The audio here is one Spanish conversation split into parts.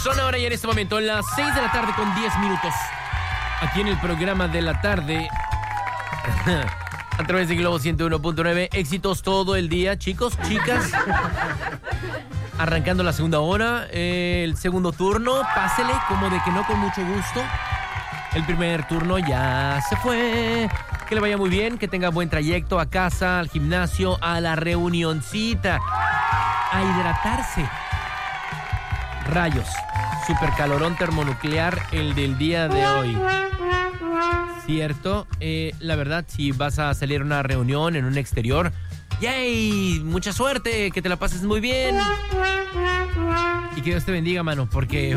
Son ahora y en este momento las 6 de la tarde con 10 minutos. Aquí en el programa de la tarde, a través de Globo 101.9, éxitos todo el día, chicos, chicas. Arrancando la segunda hora, el segundo turno, pásele como de que no, con mucho gusto. El primer turno ya se fue. Que le vaya muy bien, que tenga buen trayecto a casa, al gimnasio, a la reunioncita, a hidratarse. Rayos, supercalorón termonuclear el del día de hoy. Cierto, la verdad, si vas a salir a una reunión en un exterior, ¡yay! Mucha suerte, que te la pases muy bien. Y que Dios te bendiga, mano, porque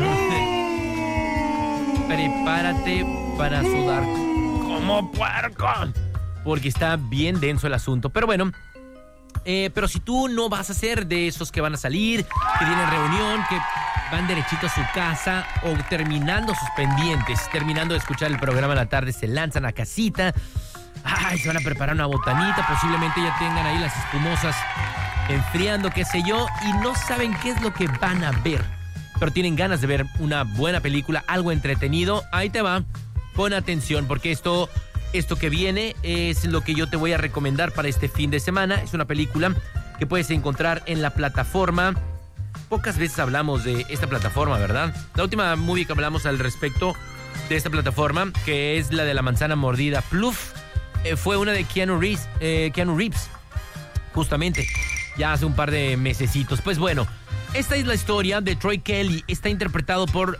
prepárate para sudar como puerco, porque está bien denso el asunto. Pero bueno, pero si tú no vas a ser de esos que van a salir, que tienen reunión, que van derechito a su casa o terminando sus pendientes, terminando de escuchar el programa en la tarde, se lanzan a casita, se van a preparar una botanita, posiblemente ya tengan ahí las espumosas enfriando, qué sé yo, y no saben qué es lo que van a ver, pero tienen ganas de ver una buena película, algo entretenido. Ahí te va, pon atención, porque esto que viene es lo que yo te voy a recomendar para este fin de semana. Es una película que puedes encontrar en la plataforma. Pocas veces hablamos de esta plataforma, ¿verdad? La última movie que hablamos al respecto de esta plataforma, que es la de La Manzana Mordida Plus, fue una de Keanu Reeves, justamente, ya hace un par de mesecitos. Pues bueno, esta es la historia de Troy Kelly. Está interpretado por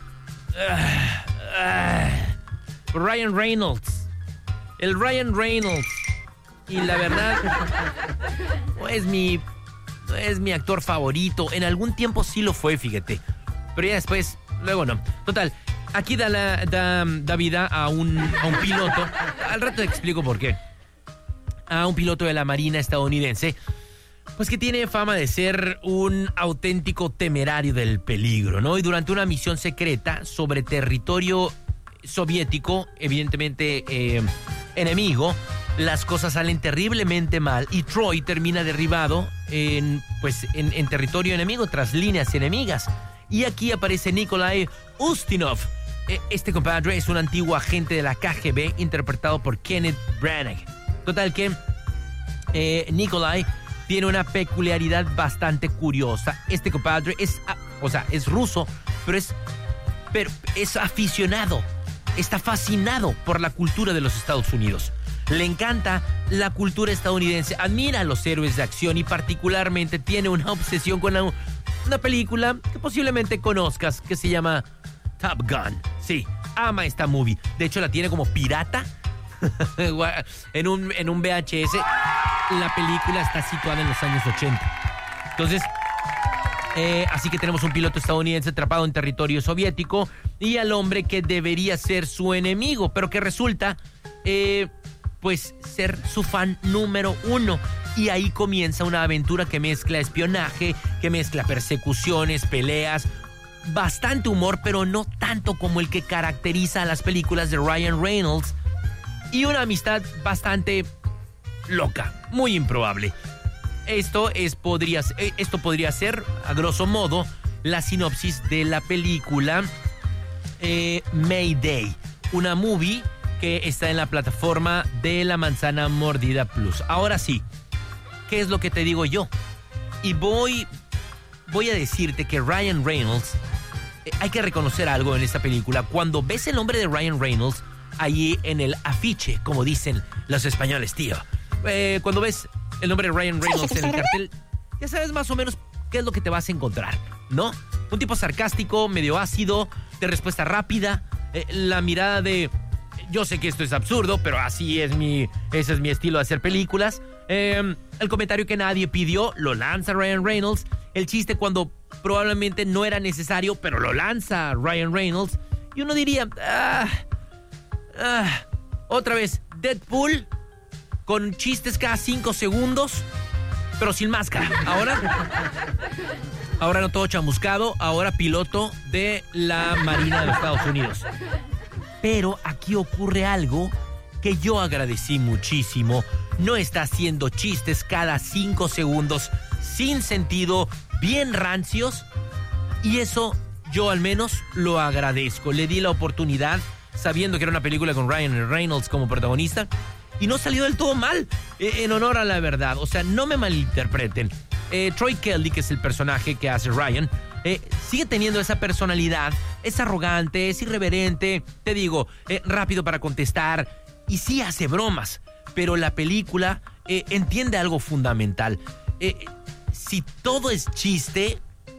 Ryan Reynolds. El Ryan Reynolds. Y la verdad, no es mi actor favorito. En algún tiempo sí lo fue, fíjate. Pero ya después, luego no. Total, aquí da vida a un piloto. Al rato te explico por qué. A un piloto de la Marina estadounidense, pues que tiene fama de ser un auténtico temerario del peligro, ¿no? Y durante una misión secreta sobre territorio soviético, evidentemente enemigo, las cosas salen terriblemente mal y Troy termina derribado en territorio enemigo, tras líneas enemigas. Y aquí aparece Nikolai Ustinov. Este compadre es un antiguo agente de la KGB interpretado por Kenneth Branagh. Total que Nikolai tiene una peculiaridad bastante curiosa. Este compadre es ruso, pero es aficionado, está fascinado por la cultura de los Estados Unidos. Le encanta la cultura estadounidense, admira a los héroes de acción y particularmente tiene una obsesión con una película que posiblemente conozcas, que se llama Top Gun. Sí, ama esta movie. De hecho, la tiene como pirata en un VHS. La película está situada en los años 80. Entonces, así que tenemos un piloto estadounidense atrapado en territorio soviético y al hombre que debería ser su enemigo, pero que resulta ser su fan número uno. Y ahí comienza una aventura que mezcla espionaje, que mezcla persecuciones, peleas, bastante humor, pero no tanto como el que caracteriza a las películas de Ryan Reynolds, y una amistad bastante loca, muy improbable. Esto podría ser, a grosso modo, la sinopsis de la película Mayday, una movie que está en la plataforma de La Manzana Mordida Plus. Ahora sí, ¿qué es lo que te digo yo? Y voy a decirte que Ryan Reynolds, hay que reconocer algo en esta película. Cuando ves el nombre de Ryan Reynolds ahí en el afiche, como dicen los españoles, tío, cuando ves el nombre de Ryan Reynolds en el cartel, ya sabes más o menos qué es lo que te vas a encontrar, ¿no? Un tipo sarcástico, medio ácido, de respuesta rápida, la mirada de yo sé que esto es absurdo, pero ese es mi estilo de hacer películas. El comentario que nadie pidió, lo lanza Ryan Reynolds. El chiste cuando probablemente no era necesario, pero lo lanza Ryan Reynolds. Y uno diría, otra vez, Deadpool, con chistes cada 5 segundos, pero sin máscara. Ahora no todo chamuscado, ahora piloto de la Marina de los Estados Unidos. Pero aquí ocurre algo que yo agradecí muchísimo. No está haciendo chistes cada 5 segundos sin sentido, bien rancios. Y eso yo al menos lo agradezco. Le di la oportunidad sabiendo que era una película con Ryan Reynolds como protagonista y no salió del todo mal, en honor a la verdad. O sea, no me malinterpreten. Troy Kelly, que es el personaje que hace Ryan, sigue teniendo esa personalidad, es arrogante, es irreverente, te digo, rápido para contestar y sí hace bromas, pero la película entiende algo fundamental. Si todo es chiste,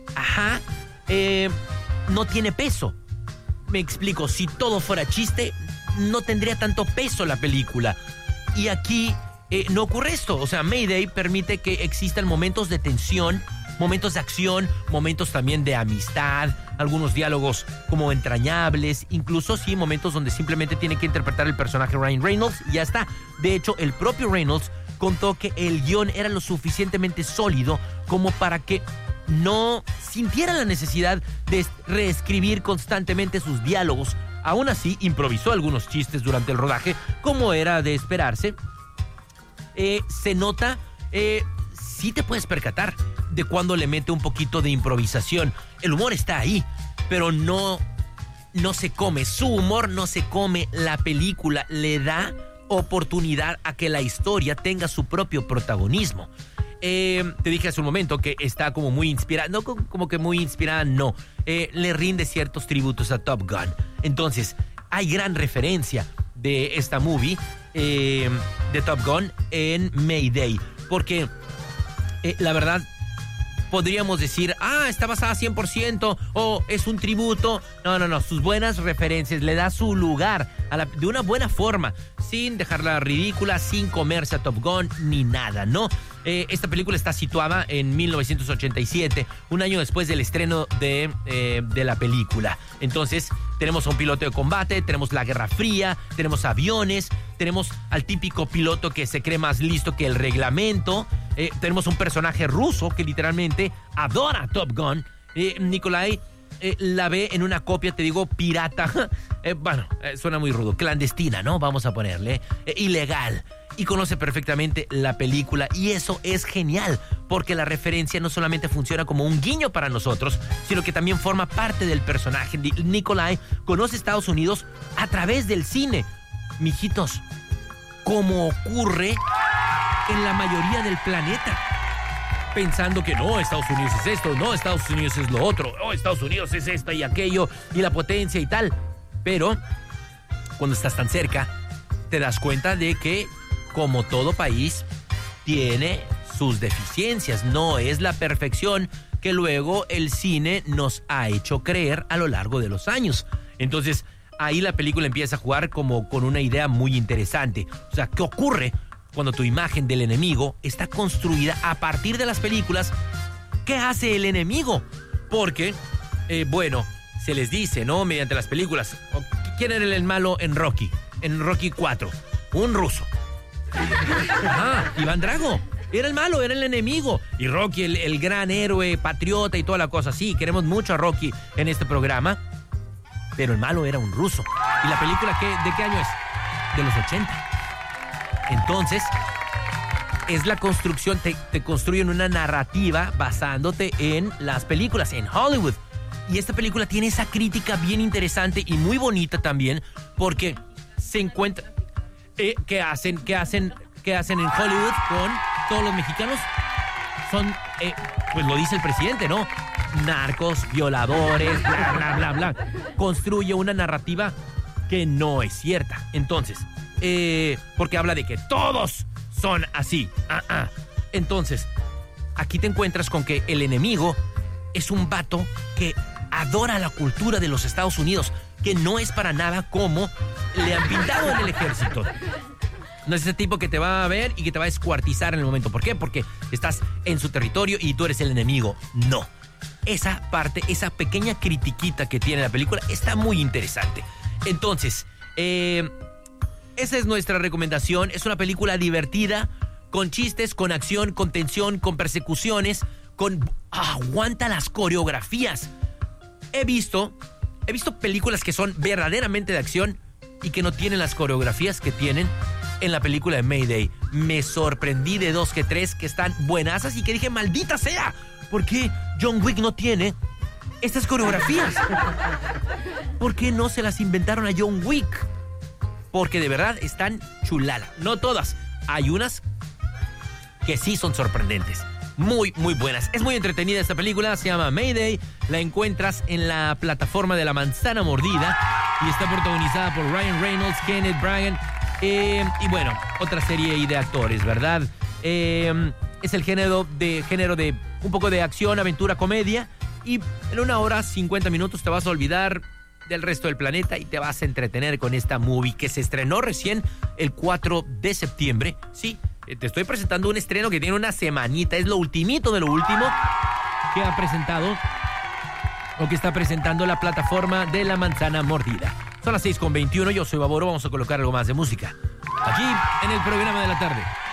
no tiene peso. Me explico, si todo fuera chiste, no tendría tanto peso la película. Y aquí no ocurre esto. O sea, Mayday permite que existan momentos de tensión, momentos de acción, momentos también de amistad, algunos diálogos como entrañables, incluso sí momentos donde simplemente tiene que interpretar el personaje Ryan Reynolds y ya está. De hecho, el propio Reynolds contó que el guión era lo suficientemente sólido como para que no sintiera la necesidad de reescribir constantemente sus diálogos. Aún así, improvisó algunos chistes durante el rodaje, como era de esperarse. Se nota, sí te puedes percatar de cuando le mete un poquito de improvisación. El humor está ahí, pero no se come. Su humor no se come. La película le da oportunidad a que la historia tenga su propio protagonismo. Te dije hace un momento que está como muy inspirada, no como que muy inspirada, no. Le rinde ciertos tributos a Top Gun. Entonces, hay gran referencia de esta movie, de Top Gun, en Mayday. Porque, la verdad, podríamos decir, está basada 100% o es un tributo. No, sus buenas referencias, le da su lugar de una buena forma, sin dejarla ridícula, sin comerse a Top Gun ni nada, ¿no? Esta película está situada en 1987, un año después del estreno de la película. Entonces, tenemos a un piloto de combate, tenemos la Guerra Fría, tenemos aviones, tenemos al típico piloto que se cree más listo que el reglamento, tenemos un personaje ruso que literalmente adora Top Gun. Nikolai la ve en una copia, te digo, pirata, suena muy rudo, clandestina, ¿no? Vamos a ponerle, ilegal. Y conoce perfectamente la película y eso es genial porque la referencia no solamente funciona como un guiño para nosotros, sino que también forma parte del personaje. Nikolai conoce Estados Unidos a través del cine, mijitos, como ocurre en la mayoría del planeta, pensando que no, Estados Unidos es esto, no, Estados Unidos es lo otro, Estados Unidos es esto y aquello y la potencia y tal. Pero cuando estás tan cerca te das cuenta de que, como todo país, tiene sus deficiencias. No es la perfección que luego el cine nos ha hecho creer a lo largo de los años. Entonces, ahí la película empieza a jugar como con una idea muy interesante. O sea, ¿qué ocurre cuando tu imagen del enemigo está construida a partir de las películas? ¿Qué hace el enemigo? Porque, se les dice, ¿no? Mediante las películas, ¿quién era el malo en Rocky? En Rocky 4, un ruso. Iván Drago era el malo, era el enemigo. Y Rocky, el gran héroe, patriota y toda la cosa. Sí, queremos mucho a Rocky en este programa, pero el malo era un ruso. ¿Y la película de qué año es? De los 80. Entonces, es la construcción, te construyen una narrativa basándote en las películas, en Hollywood. Y esta película tiene esa crítica bien interesante y muy bonita también, porque se encuentra... ¿Qué hacen en Hollywood con todos los mexicanos? Son, pues lo dice el presidente, ¿no? Narcos, violadores, bla, bla, bla, bla. Construye una narrativa que no es cierta. Entonces, porque habla de que todos son así. Entonces, aquí te encuentras con que el enemigo es un vato que adora la cultura de los Estados Unidos, que no es para nada como le han pintado en el ejército. No es ese tipo que te va a ver y que te va a descuartizar en el momento. ¿Por qué? Porque estás en su territorio y tú eres el enemigo. No. Esa parte, esa pequeña critiquita que tiene la película está muy interesante. Entonces, esa es nuestra recomendación. Es una película divertida, con chistes, con acción, con tensión, con persecuciones, aguanta las coreografías. He visto películas que son verdaderamente de acción y que no tienen las coreografías que tienen en la película de Mayday. Me sorprendí de 2 que 3 que están buenazas y que dije, maldita sea, ¿por qué John Wick no tiene estas coreografías? ¿Por qué no se las inventaron a John Wick? Porque de verdad están chulala. No todas. Hay unas que sí son sorprendentes. Muy, muy buenas. Es muy entretenida esta película. Se llama Mayday. La encuentras en la plataforma de La Manzana Mordida. Y está protagonizada por Ryan Reynolds, Kenneth Branagh. Y bueno, otra serie de actores, ¿verdad? Es el género de un poco de acción, aventura, comedia. Y en 1 hora, 50 minutos te vas a olvidar del resto del planeta y te vas a entretener con esta movie que se estrenó recién el 4 de septiembre. Sí, te estoy presentando un estreno que tiene una semanita. Es lo ultimito de lo último que ha presentado o que está presentando la plataforma de La Manzana Mordida. Son las 6:21. Yo soy Baboro. Vamos a colocar algo más de música aquí en el programa de la tarde.